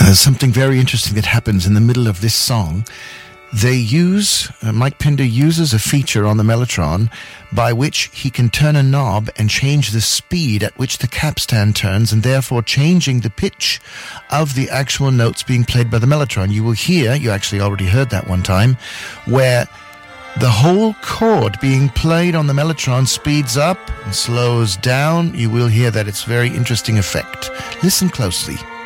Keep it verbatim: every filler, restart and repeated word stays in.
Uh, something very interesting that happens in the middle of this song. They use, uh, Mike Pinder uses a feature on the Mellotron by which he can turn a knob and change the speed at which the capstan turns, and therefore changing the pitch of the actual notes being played by the Mellotron. You will hear, you actually already heard that one time, where the whole chord being played on the Mellotron speeds up and slows down. You will hear that. It's a very interesting effect. Listen closely.